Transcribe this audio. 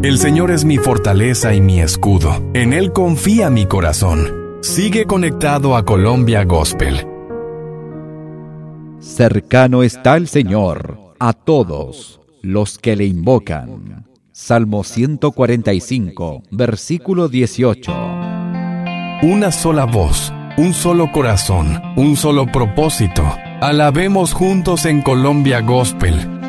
El Señor es mi fortaleza y mi escudo. En Él confía mi corazón. Sigue conectado a Colombia Gospel. Cercano está el Señor a todos los que le invocan. Salmo 145, versículo 18. Una sola voz, un solo corazón, un solo propósito. Alabemos juntos en Colombia Gospel.